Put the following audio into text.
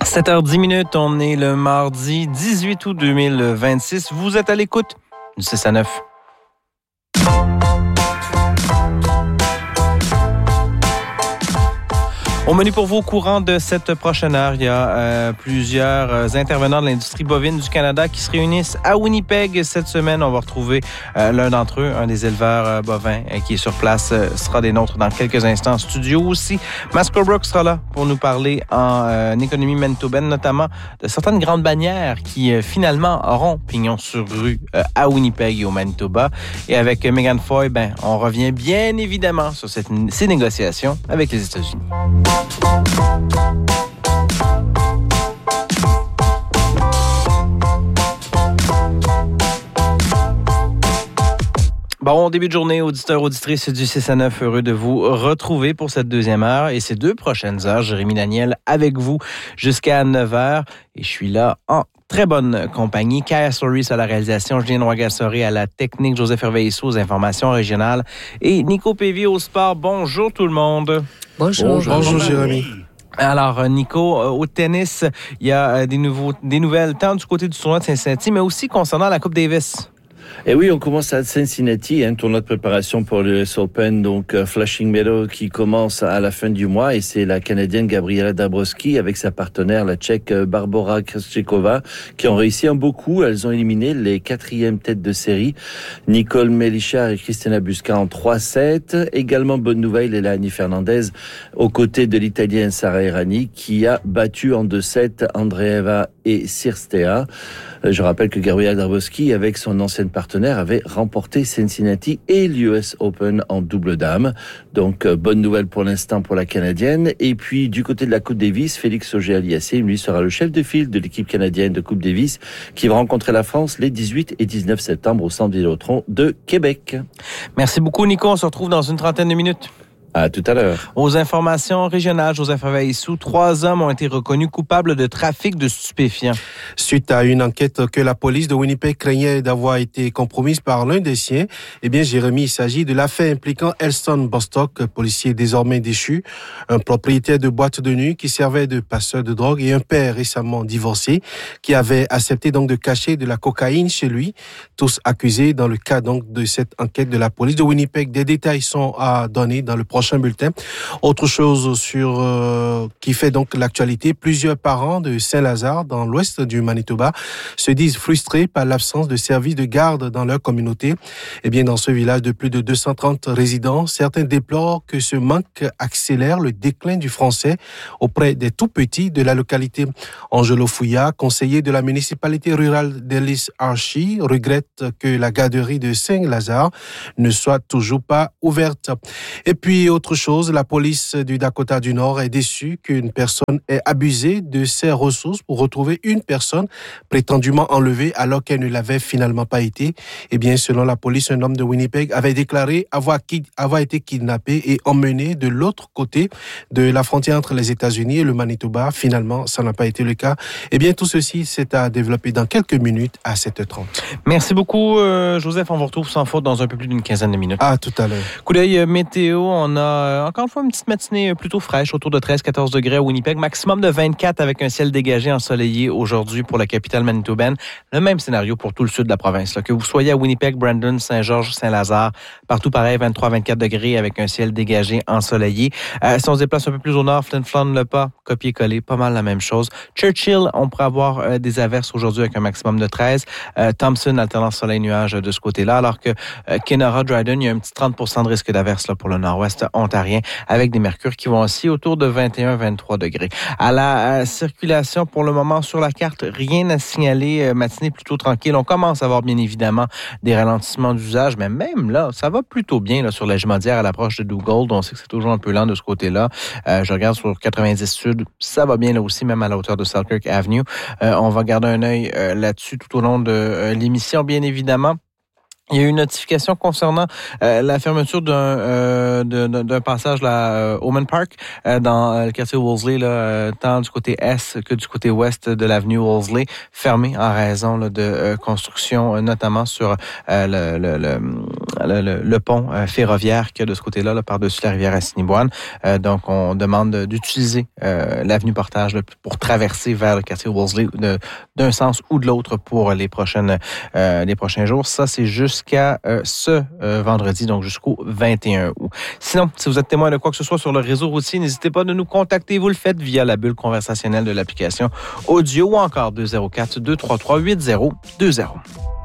7h10, on est le mardi 18 août 2026. Vous êtes à l'écoute du 6 à 9. Au menu pour vous, au courant de cette prochaine heure, il y a plusieurs intervenants de l'industrie bovine du Canada qui se réunissent à Winnipeg cette semaine. On va retrouver l'un d'entre eux, un des éleveurs bovins qui est sur place, sera des nôtres dans quelques instants en studio aussi. Masco Brooks sera là pour nous parler en économie manitobaine, notamment de certaines grandes bannières qui finalement auront pignon sur rue à Winnipeg et au Manitoba. Et avec Megan Foy, on revient bien évidemment sur ces négociations avec les États-Unis. Bon début de journée, auditeurs, auditrices du 6 à 9. Heureux de vous retrouver pour cette deuxième heure et ces deux prochaines heures. Jérémy Daniel avec vous jusqu'à 9h. Et je suis là en très bonne compagnie. Kaya Stories à la réalisation, Julien Roy-Gassoré à la technique, Joseph Hervé-Issou aux informations régionales et Nico Pévy au sport. Bonjour tout le monde. Bonjour Jérémy. Alors, Nico, au tennis, il y a des nouvelles tant du côté du tournoi de Cincinnati, mais aussi concernant la Coupe Davis. Et oui, on commence à Cincinnati, tournoi de préparation pour le US Open, donc Flushing Meadows qui commence à la fin du mois et c'est la Canadienne Gabriela Dabrowski avec sa partenaire, la Tchèque Barbora Krejcikova, qui ont réussi un beau coup. Elles ont éliminé les quatrièmes têtes de série, Nicole Melichar et Cristina Busca en 3-7. Également, bonne nouvelle, Eleni Fernandez aux côtés de l'Italienne Sara Errani qui a battu en 2-7 Andreeva et Cirstea. Je rappelle que Gabriela Dabrowski, avec son ancienne partenaire, avait remporté Cincinnati et l'US Open en double dame. Donc, bonne nouvelle pour l'instant pour la Canadienne. Et puis, du côté de la Coupe Davis, Félix Auger-Aliassime, lui, sera le chef de file de l'équipe canadienne de Coupe Davis qui va rencontrer la France les 18 et 19 septembre au Centre Vidéotron de Québec. Merci beaucoup, Nico. On se retrouve dans une trentaine de minutes. À tout à l'heure. Aux informations régionales, Joseph Hervé-Issou, 3 hommes ont été reconnus coupables de trafic de stupéfiants. Suite à une enquête que la police de Winnipeg craignait d'avoir été compromise par l'un des siens, Jérémy, il s'agit de l'affaire impliquant Elston Bostock, policier désormais déchu, un propriétaire de boîte de nuit qui servait de passeur de drogue et un père récemment divorcé qui avait accepté donc de cacher de la cocaïne chez lui. Tous accusés dans le cas donc de cette enquête de la police de Winnipeg. Des détails sont à donner dans le prochain bulletin. Autre chose qui fait donc l'actualité, plusieurs parents de Saint-Lazare dans l'ouest du Manitoba se disent frustrés par l'absence de services de garde dans leur communauté. Dans ce village de plus de 230 résidents, certains déplorent que ce manque accélère le déclin du français auprès des tout-petits de la localité. Angelo Fouillard, conseiller de la municipalité rurale d'Ellis-Archie, regrette que la garderie de Saint-Lazare ne soit toujours pas ouverte. Et puis, autre chose, la police du Dakota du Nord est déçue qu'une personne ait abusé de ses ressources pour retrouver une personne prétendument enlevée alors qu'elle ne l'avait finalement pas été. Selon la police, un homme de Winnipeg avait déclaré avoir été kidnappé et emmené de l'autre côté de la frontière entre les États-Unis et le Manitoba. Finalement, ça n'a pas été le cas. Tout ceci, c'est à développer dans quelques minutes à 7h30. Merci beaucoup, Joseph. On vous retrouve sans faute dans un peu plus d'une quinzaine de minutes. À tout à l'heure. Coup d'œil météo, on a encore une fois une petite matinée plutôt fraîche, autour de 13-14 degrés à Winnipeg, maximum de 24 avec un ciel dégagé ensoleillé aujourd'hui pour la capitale manitobaine. Le même scénario pour tout le sud de la province. Que vous soyez à Winnipeg, Brandon, Saint-Georges, Saint-Lazare, partout pareil, 23-24 degrés avec un ciel dégagé ensoleillé. Si on se déplace un peu plus au nord, Flin Flon, Le Pas, copier-coller, pas mal la même chose. Churchill, on pourrait avoir des averses aujourd'hui avec un maximum de 13. Thompson, alternance soleil-nuage de ce côté-là, alors que Kenora, Dryden, il y a un petit 30% de risque d'averse pour le nord-ouest ontarien, avec des mercures qui vont aussi autour de 21-23 degrés. À la circulation, pour le moment, sur la carte, rien à signaler. Matinée plutôt tranquille. On commence à avoir, bien évidemment, des ralentissements d'usage, mais même là, ça va plutôt bien sur la Jumadière à l'approche de Dugald. On sait que c'est toujours un peu lent de ce côté-là. Je regarde sur 90 Sud, ça va bien là aussi, même à la hauteur de Selkirk Avenue. On va garder un œil là-dessus tout au long de l'émission, bien évidemment. Il y a eu une notification concernant la fermeture d'un passage là, Oman Park dans le quartier Wolseley, tant du côté est que du côté ouest de l'avenue Wolseley, fermé en raison de construction, notamment sur le pont ferroviaire qu'il y a de ce côté-là, là, par-dessus la rivière Assiniboine. Donc, on demande d'utiliser l'avenue Portage là, pour traverser vers le quartier Wolseley d'un sens ou de l'autre pour les prochains jours. Ça, c'est jusqu'à ce vendredi, donc jusqu'au 21 août. Sinon, si vous êtes témoin de quoi que ce soit sur le réseau routier, n'hésitez pas de nous contacter. Vous le faites via la bulle conversationnelle de l'application audio ou encore 204-233-8020.